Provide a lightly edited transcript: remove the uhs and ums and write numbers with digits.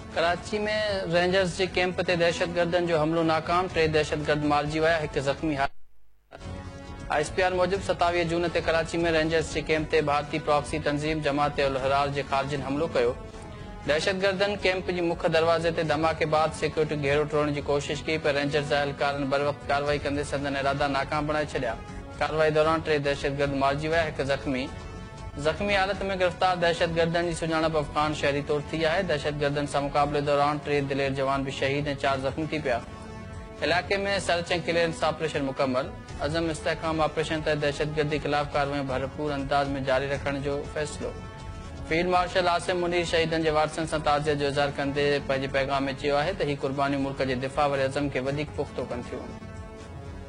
कराची में रेंजर्स के कैंप ते दहशतगर्दन जो हमलो नाकाम, 3 दहशतगर्द मारिजी विया, 1 ज़ख़्मी। ISPR मूजिब 27 जून ते कराची में रेंजर्स के कैंप ते भारतीय प्रॉक्सी तंजीम जमात उल हिरार जे ख़ारजिन हमलो कयो। दहशतगर्दन कैंप जी मुख्य दरवाजे ते धमाके बाद सिक्योरिटी घेरो टोड़ण जी कोशिश की, पर रेंजर्स जे एहलकारनि बर वक्त कार्रवाई कंदे संदन इरादा नाकाम बणाए छॾिया। कार्रवाई दौरान 3 दहशतगर्द मारिजी विया, 1 ज़ख़्मी। ज़ख़्मी हालत में गिरफ़्तार दहशतगर्दन जी सुञाणप अफ़ग़ान शहरी तौर थी आहे। दहशतगर्दन सां मुक़ाबले दौरान 3 दिलेर जवान भी शहीद ऐं 4 ज़ख़्मी थी पिया। इलाक़े में सर्च ऐं क्लीयरेंस ऑपरेशन मुकम्मल। अज़म इस्तेहकाम ऑपरेशन तहत दहशतगर्दी ख़िलाफ़ कार्रवाई भरपूर अंदाज में जारी रखण जो फ़ैसिलो। फील्ड मार्शल आसिम मुनीर शहीदनि जे वारसनि सां ताज़ियत जो इज़हार कंदे पंहिंजे पैगाम में चयो आहे त ही क़ुर्बानियूं मुल्क जे दिफ़ा वरी अज़म खे वधीक पुख़्तो कनि थियूं।